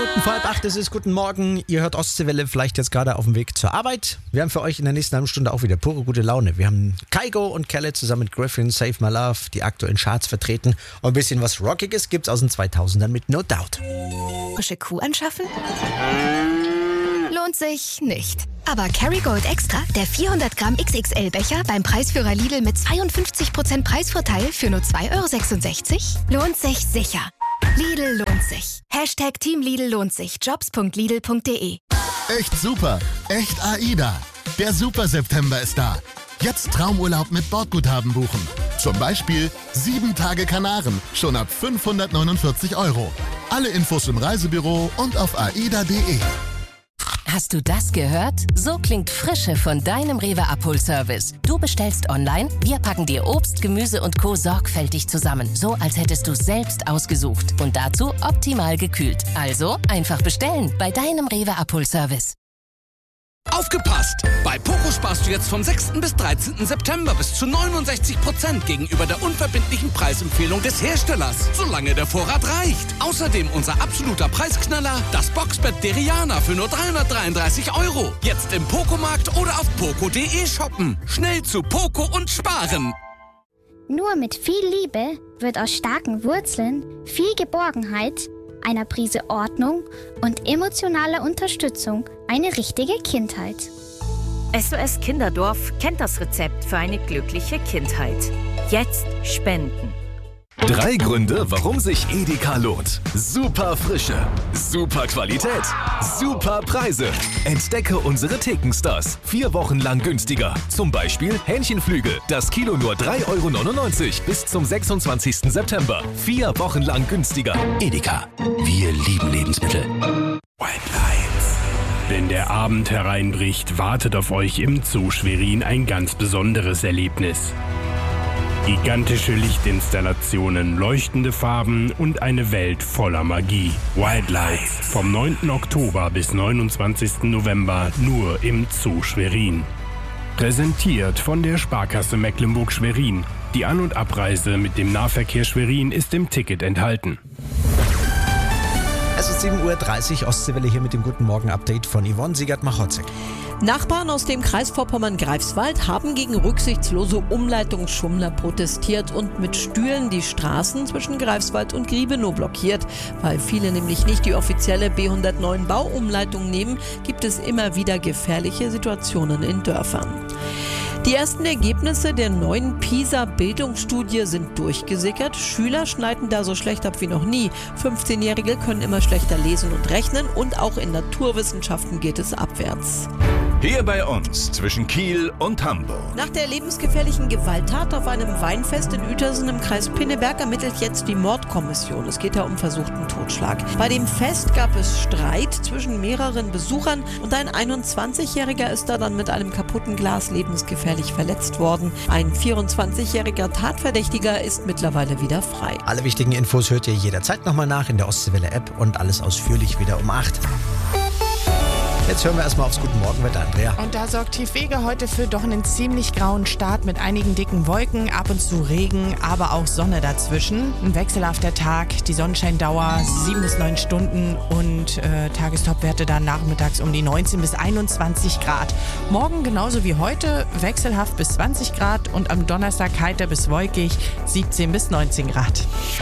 Minuten vor 7:30 ist es. Guten Morgen. Ihr hört Ostseewelle, vielleicht jetzt gerade auf dem Weg zur Arbeit. Wir haben für euch in der nächsten halben Stunde auch wieder pure gute Laune. Wir haben Kygo und Kelle zusammen mit Griffin, Save My Love, die aktuellen Charts vertreten. Und ein bisschen was Rockiges gibt's aus den 2000ern mit No Doubt. Frische Kuh anschaffen? Lohnt sich nicht. Aber Kerrygold Extra, der 400 Gramm XXL-Becher beim Preisführer Lidl mit 52% Preisvorteil für nur 2,66 €, lohnt sich sicher. Lidl lohnt sich. Hashtag Team Lidl lohnt sich. Jobs.lidl.de. Echt super. Echt AIDA. Der Super September ist da. Jetzt Traumurlaub mit Bordguthaben buchen. Zum Beispiel 7 Tage Kanaren. Schon ab 549 €. Alle Infos im Reisebüro und auf aida.de. Hast du das gehört? So klingt Frische von deinem Rewe-Abholservice. Du bestellst online, wir packen dir Obst, Gemüse und Co. sorgfältig zusammen. So, als hättest du es selbst ausgesucht. Und dazu optimal gekühlt. Also einfach bestellen bei deinem Rewe-Abholservice. Aufgepasst! Bei Poco sparst du jetzt vom 6. bis 13. September bis zu 69% gegenüber der unverbindlichen Preisempfehlung des Herstellers, solange der Vorrat reicht. Außerdem unser absoluter Preisknaller, das Boxbett Deriana für nur 333 €. Jetzt im Poco-Markt oder auf poco.de shoppen. Schnell zu Poco und sparen! Nur mit viel Liebe wird aus starken Wurzeln viel Geborgenheit, einer Prise Ordnung und emotionaler Unterstützung eine richtige Kindheit. SOS Kinderdorf kennt das Rezept für eine glückliche Kindheit. Jetzt spenden. 3 Gründe, warum sich Edeka lohnt. Super Frische, super Qualität, super Preise. Entdecke unsere Thekenstars. 4 Wochen lang günstiger. Zum Beispiel Hähnchenflügel. Das Kilo nur 3,99 € bis zum 26. September. 4 Wochen lang günstiger. Edeka. Wir lieben Lebensmittel. White Lights. Wenn der Abend hereinbricht, wartet auf euch im Zoo Schwerin ein ganz besonderes Erlebnis. Gigantische Lichtinstallationen, leuchtende Farben und eine Welt voller Magie. Wild Lights vom 9. Oktober bis 29. November nur im Zoo Schwerin. Präsentiert von der Sparkasse Mecklenburg-Schwerin. Die An- und Abreise mit dem Nahverkehr Schwerin ist im Ticket enthalten. Es ist 7:30 Uhr, Ostseewelle hier mit dem Guten Morgen-Update von Yvonne Siegert-Machotzek. Nachbarn aus dem Kreis Vorpommern-Greifswald haben gegen rücksichtslose Umleitungsschummler protestiert und mit Stühlen die Straßen zwischen Greifswald und Griebenow blockiert. Weil viele nämlich nicht die offizielle B109 Bauumleitung nehmen, gibt es immer wieder gefährliche Situationen in Dörfern. Die ersten Ergebnisse der neuen PISA-Bildungsstudie sind durchgesickert. Schüler schneiden da so schlecht ab wie noch nie. 15-Jährige können immer schlechter lesen und rechnen und auch in Naturwissenschaften geht es abwärts. Hier bei uns zwischen Kiel und Hamburg. Nach der lebensgefährlichen Gewalttat auf einem Weinfest in Uetersen im Kreis Pinneberg ermittelt jetzt die Mordkommission. Es geht da um versuchten Totschlag. Bei dem Fest gab es Streit zwischen mehreren Besuchern und ein 21-Jähriger ist da dann mit einem kaputten Glas lebensgefährlich verletzt worden. Ein 24-jähriger Tatverdächtiger ist mittlerweile wieder frei. Alle wichtigen Infos hört ihr jederzeit nochmal nach in der Ostseewelle-App und alles ausführlich wieder um 8. Jetzt hören wir erstmal aufs Guten Morgenwetter, Andrea. Und da sorgt Tiefwege heute für doch einen ziemlich grauen Start mit einigen dicken Wolken, ab und zu Regen, aber auch Sonne dazwischen. Ein wechselhafter Tag, die Sonnenscheindauer 7 bis 9 Stunden und Tagestopwerte dann nachmittags um die 19 bis 21 Grad. Morgen genauso wie heute, wechselhaft bis 20 Grad und am Donnerstag heiter bis wolkig 17 bis 19 Grad.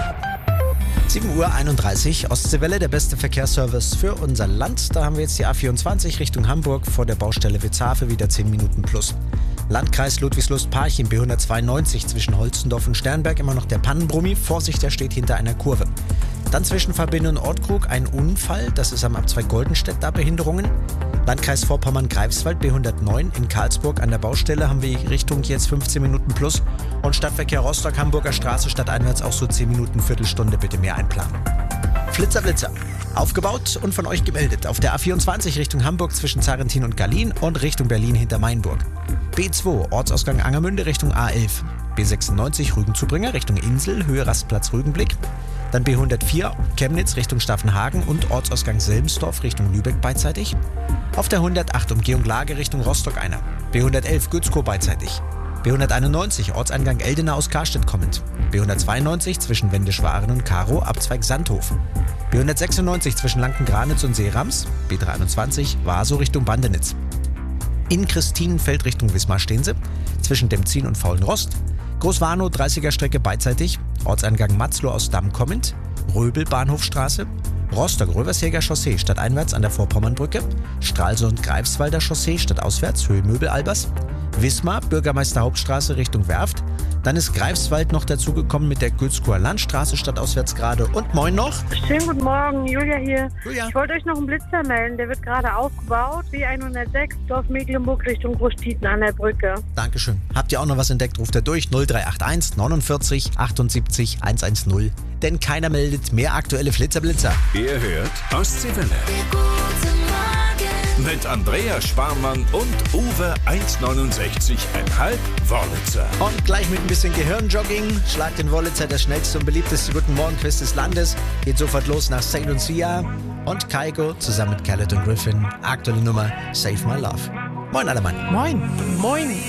7:31 Uhr, Ostseewelle, der beste Verkehrsservice für unser Land. Da haben wir jetzt die A24 Richtung Hamburg vor der Baustelle Witzhafe wieder 10 Minuten plus. Landkreis Ludwigslust-Parchim, B192 zwischen Holzendorf und Sternberg immer noch der Pannenbrummi. Vorsicht, der steht hinter einer Kurve. Dann zwischen Verbindung und Ortkrug ein Unfall, das ist am Abzweig Goldenstedt, da Behinderungen. Landkreis Vorpommern-Greifswald, B109 in Karlsburg an der Baustelle haben wir Richtung jetzt 15 Minuten plus. Und Stadtverkehr Rostock, Hamburger Straße stadteinwärts auch so 10 Minuten, Viertelstunde, bitte mehr einplanen. Flitzer, Blitzer. Aufgebaut und von euch gemeldet. Auf der A24 Richtung Hamburg zwischen Zarentin und Gallien und Richtung Berlin hinter Mainburg. B2 Ortsausgang Angermünde Richtung A11. B96 Rügen-Zubringer Richtung Insel, Höhe Rastplatz Rügenblick. Dann B104 Chemnitz Richtung Staffenhagen und Ortsausgang Selmsdorf Richtung Lübeck beidseitig. Auf der 108 Umgehung Lage Richtung Rostock einer. B111 Gützkow beidseitig. B191 Ortseingang Eldena aus Karstedt kommend. B192 zwischen Wendischwaren und Karo Abzweig Sandhof. B196 zwischen Lanken-Granitz und Seerams, B321 Vaso Richtung Bandenitz. In Christinenfeld Richtung Wismar stehen sie, zwischen Demzin und Faulenrost. Großwarnow 30er Strecke beidseitig, Ortseingang Matzloh aus Damm kommend, Röbel Bahnhofstraße, Rostock-Röversjäger Chaussee stadteinwärts an der Vorpommernbrücke, Stralsund-Greifswalder Chaussee stadtauswärts Höhe Möbel-Albers, Wismar Bürgermeister Hauptstraße Richtung Werft. Dann ist Greifswald noch dazugekommen mit der Gützkower Landstraße stadtauswärts gerade. Und moin noch. Schönen guten Morgen, Julia hier. Julia. Ich wollte euch noch einen Blitzer melden. Der wird gerade aufgebaut. W106 Dorf Mecklenburg Richtung Großtieten an der Brücke. Dankeschön. Habt ihr auch noch was entdeckt? Ruft er durch 0381 49 78 110. Denn keiner meldet mehr aktuelle Flitzer-Blitzer. Ihr hört Ostseewelle. Mit Andrea Sparmann und Uwe 1,69,5 Wollitzer. Und gleich mit ein bisschen Gehirnjogging schlagt den Wollitzer das schnellste und beliebteste Guten Morgen-Quiz des Landes. Geht sofort los nach St. Lucia und Kaiko zusammen mit Carlton Griffin. Aktuelle Nummer Save My Love. Moin, Allemann. Moin. Moin.